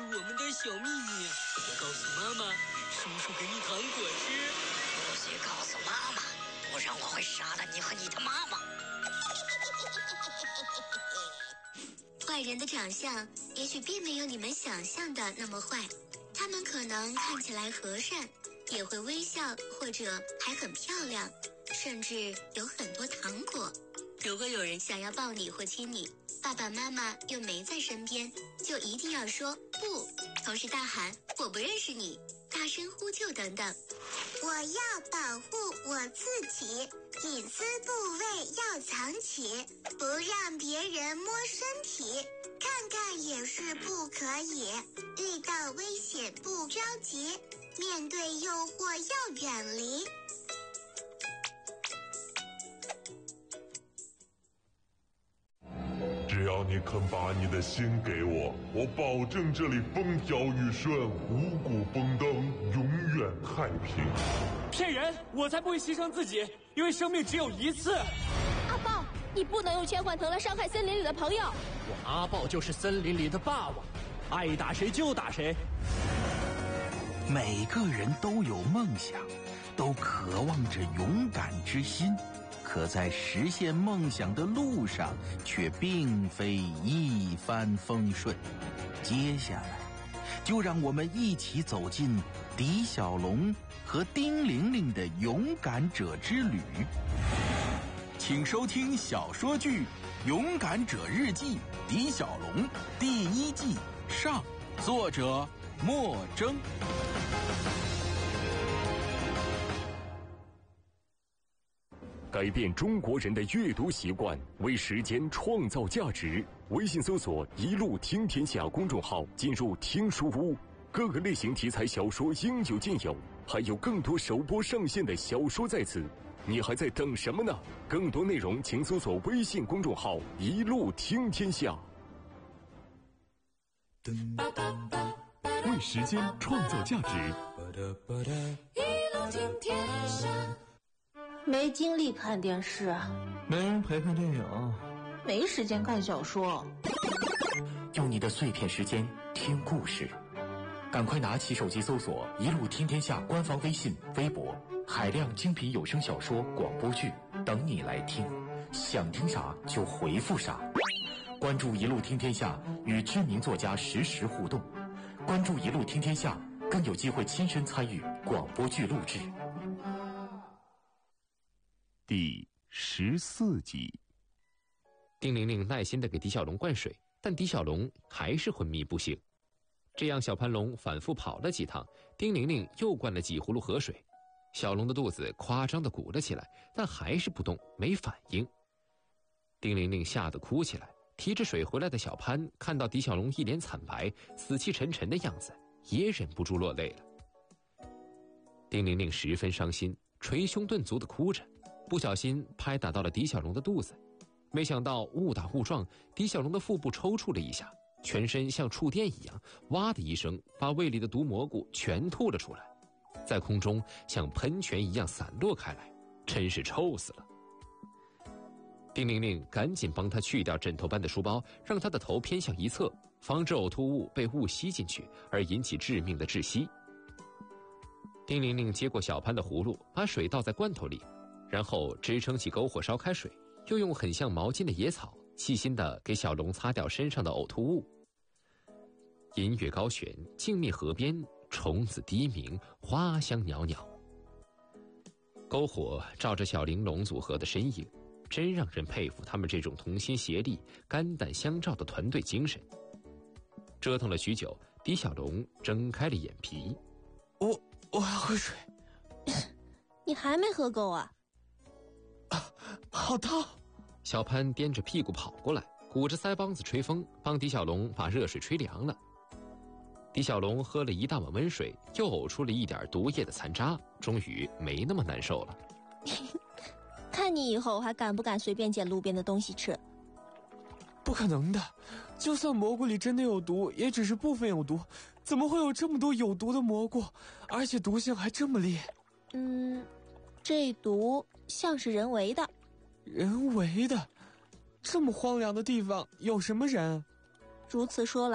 是我们的小秘密，要告诉妈妈，叔叔给你糖果吃。 不许告诉妈妈，不然我会杀了你和你的妈妈。 坏人的长相也许并没有你们想象的那么坏，他们可能看起来和善，也会微笑，或者还很漂亮，甚至有很多糖果。如果有人想要抱你或亲你，爸爸妈妈又没在身边，就一定要说不，同时大喊我不认识你，大声呼救等等。 我要保护我自己，隐私部位要藏起，不让别人摸身体，看看也是不可以。遇到危险不着急，面对诱惑要远离。 只要你肯把你的心给我，我保证这里风调雨顺，五谷丰登，永远太平。 骗人！我才不会牺牲自己，因为生命只有一次。 阿豹，你不能用千换藤来伤害森林里的朋友。 我阿豹就是森林里的霸王，爱打谁就打谁。 每个人都有梦想，都渴望着勇敢之心。可在实现梦想的路上，却并非一帆风顺。接下来，就让我们一起走进狄小龙和丁玲玲的勇敢者之旅。请收听小说剧《勇敢者日记》狄小龙第1季上，作者莫征。 改变中国人的阅读习惯，为时间创造价值。微信搜索“一路听天下”公众号，进入听书屋，各个类型题材小说应有尽有，还有更多首播上线的小说在此，你还在等什么呢？更多内容请搜索微信公众号“一路听天下”。为时间创造价值， 一路听天下。没精力看电视， 没人陪看电影， 没时间看小说。 用你的碎片时间听故事，赶快拿起手机搜索“一路听天下”官方微信、微博，海量精品有声小说、广播剧等你来听，想听啥就回复啥。关注“一路听天下”，与知名作家实时互动。关注“一路听天下”，更有机会亲身参与广播剧录制。 第14集， 丁玲玲耐心地给狄小龙灌水，但狄小龙还是昏迷不醒。这样小盘龙反复跑了几趟，丁玲玲又灌了几葫芦河水，小龙的肚子夸张地鼓了起来，但还是不动，没反应。丁玲玲吓得哭起来，提着水回来的小潘看到狄小龙一脸惨白、死气沉沉的样子，也忍不住落泪了。丁玲玲十分伤心，捶胸顿足地哭着，不小心拍打到了狄小龙的肚子，没想到误打误撞，狄小龙的腹部抽搐了一下，全身像触电一样，哇的一声把胃里的毒蘑菇全吐了出来，在空中像喷泉一样散落开来，真是臭死了。丁玲玲赶紧帮他去掉枕头般的书包，让他的头偏向一侧，防止呕吐物被雾吸进去而引起致命的窒息。丁玲玲接过小潘的葫芦，把水倒在罐头里，然后支撑起篝火烧开水，又用很像毛巾的野草细心地给小龙擦掉身上的呕吐物。音乐高悬，静谧河边，虫子低鸣，花香袅袅。篝火照着小玲珑组合的身影，真让人佩服他们这种同心协力、肝胆相照的团队精神。折腾了许久，狄小龙睁开了眼皮。 我要喝水。 你还没喝够啊？ 好烫！ 小潘掂着屁股跑过来，鼓着腮帮子吹风，帮狄小龙把热水吹凉了。狄小龙喝了一大碗温水，又呕出了一点毒液的残渣，终于没那么难受了。 看你以后还敢不敢随便捡路边的东西吃？ 不可能的，就算蘑菇里真的有毒，也只是部分有毒，怎么会有这么多有毒的蘑菇，而且毒性还这么烈？ 这毒像是人为的。 人为的？这么荒凉的地方有什么人？ 如此说来，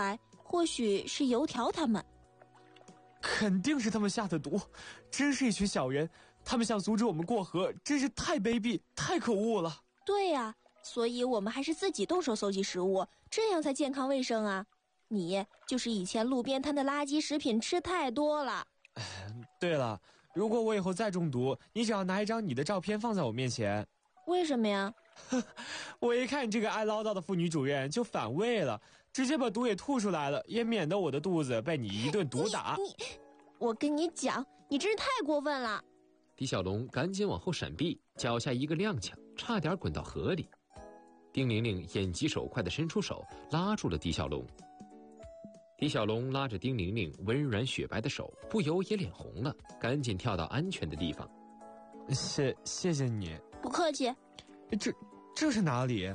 或许是油条他们。 肯定是他们下的毒，真是一群小人。他们想阻止我们过河，真是太卑鄙、太可恶了。 对呀，所以我们还是自己动手搜集食物，这样才健康卫生啊。你就是以前路边摊的垃圾食品吃太多了。 对了，如果我以后再中毒，你只要拿一张你的照片放在我面前。 为什么呀？ 我一看你这个爱唠叨的妇女主任就反胃了，直接把毒也吐出来了，也免得我的肚子被你一顿毒打。 我跟你讲，你真是太过分了。 狄小龙赶紧往后闪避，脚下一个踉跄，差点滚到河里。丁玲玲眼疾手快地伸出手拉住了狄小龙。狄小龙拉着丁玲玲温软雪白的手，不由也脸红了，赶紧跳到安全的地方。 谢谢你。 不客气。 这是哪里？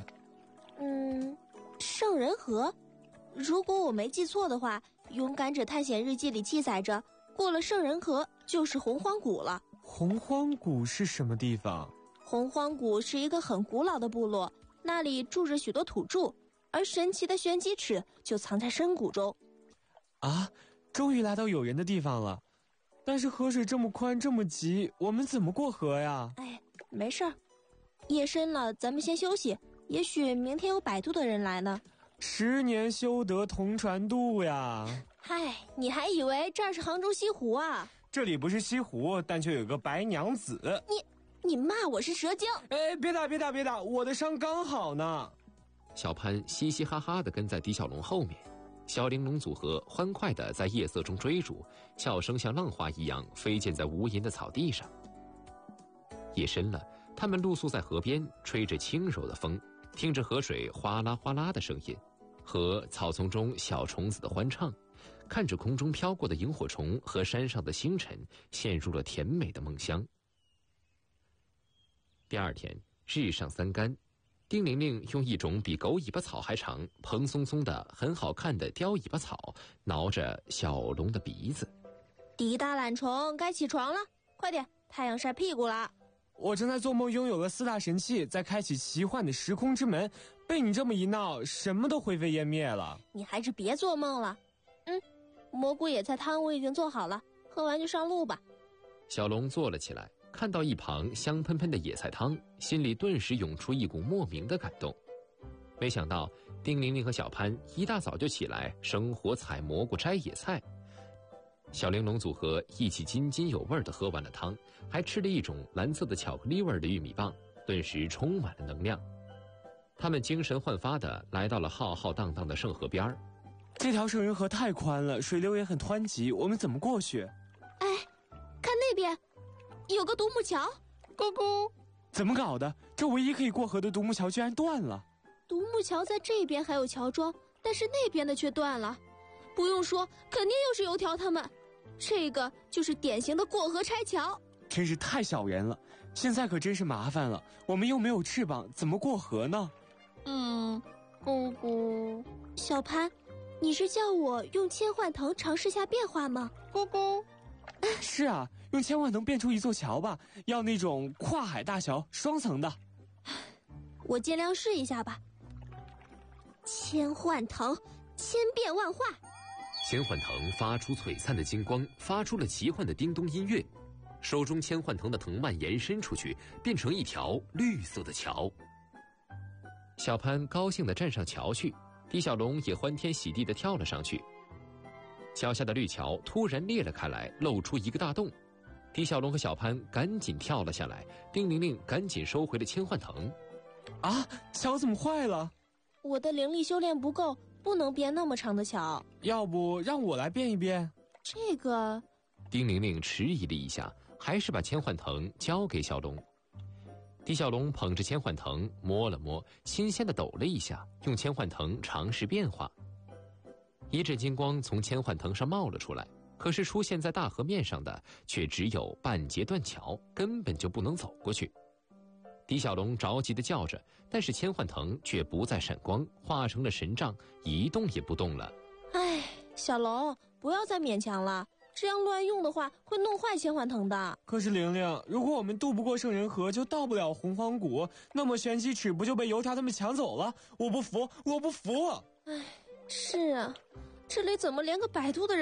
圣人河。如果我没记错的话，勇敢者探险日记里记载着，过了圣人河就是洪荒谷了。 洪荒谷是什么地方？ 洪荒谷是一个很古老的部落，那里住着许多土著，而神奇的玄机尺就藏在深谷中。 啊，终于来到有人的地方了。但是河水这么宽这么急，我们怎么过河呀？ 没事儿，夜深了，咱们先休息，也许明天有摆渡的人来呢。 10年修得同船渡呀。 嗨，你还以为这儿是杭州西湖啊？ 这里不是西湖，但却有个白娘子。 你骂我是蛇精？ 别打，我的伤刚好呢。 小潘嘻嘻哈哈地跟在狄小龙后面，小玲珑组合欢快地在夜色中追逐，笑声像浪花一样飞溅在无垠的草地上。夜深了，他们露宿在河边，吹着轻柔的风，听着河水哗啦哗啦的声音，和草丛中小虫子的欢唱，看着空中飘过的萤火虫和山上的星辰，陷入了甜美的梦乡。第二天日上三竿，丁玲玲用一种比狗尾巴草还长、蓬松松的、很好看的雕尾巴草挠着小龙的鼻子。 狄大懒虫，该起床了，快点，太阳晒屁股了。 我正在做梦，拥有了4大神器，在开启奇幻的时空之门。被你这么一闹，什么都灰飞烟灭了。 你还是别做梦了。蘑菇野菜汤我已经做好了，喝完就上路吧。 小龙坐了起来，看到一旁香喷喷的野菜汤，心里顿时涌出一股莫名的感动。没想到丁玲玲和小潘一大早就起来生火采蘑菇摘野菜，小玲珑组合一起津津有味地喝完了汤，还吃了一种蓝色的巧克力味的玉米棒，顿时充满了能量。他们精神焕发地来到了浩浩荡荡的圣河边儿。 这条圣人河太宽了，水流也很湍急，我们怎么过去？ 看那边有个独木桥。咕咕， 怎么搞的？这唯一可以过河的独木桥居然断了。 独木桥在这边还有桥桩，但是那边的却断了。不用说，肯定又是油条他们。这个就是典型的过河拆桥。 真是太小人了，现在可真是麻烦了，我们又没有翅膀，怎么过河呢？ 咕咕，小潘，你是叫我用千幻藤尝试下变化吗？咕咕， 是啊，用千幻藤变出一座桥吧，要那种跨海大桥，双层的。 我尽量试一下吧。千幻藤，千变万化。 千幻藤发出璀璨的金光，发出了奇幻的叮咚音乐。手中千幻藤的藤蔓延伸出去，变成一条绿色的桥。小潘高兴地站上桥去，狄小龙也欢天喜地地跳了上去。脚下的绿桥突然裂了开来，露出一个大洞。狄小龙和小潘赶紧跳了下来，丁玲玲赶紧收回了千幻藤。 啊，桥怎么坏了？ 我的灵力修炼不够，不能变那么长的桥。 要不让我来变一变？ 这个…… 丁玲玲迟疑了一下，还是把千幻藤交给小龙。狄小龙捧着千幻藤摸了摸，新鲜的抖了一下，用千幻藤尝试变化。一阵金光从千幻藤上冒了出来，可是出现在大河面上的却只有半截断桥，根本就不能走过去。狄小龙着急地叫着，但是千幻藤却不再闪光，化成了神杖，一动也不动了。 小龙，不要再勉强了，这样乱用的话会弄坏千幻藤的。 可是玲玲，如果我们渡不过圣人河，就到不了洪荒谷，那么玄机尺不就被油条他们抢走了？我不服！ 是啊， 这里怎么连个摆渡的人